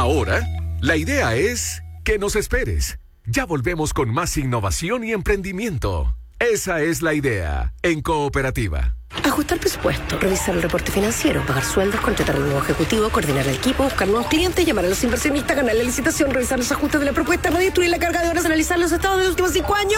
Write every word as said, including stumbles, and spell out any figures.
Ahora, la idea es que nos esperes. Ya volvemos con más innovación y emprendimiento. Esa es la idea en Cooperativa. Ajustar presupuesto, revisar el reporte financiero, pagar sueldos, contratar un nuevo ejecutivo, coordinar el equipo, buscar nuevos clientes, llamar a los inversionistas, ganar la licitación, revisar los ajustes de la propuesta, redistribuir la carga de horas, analizar los estados de los últimos cinco años.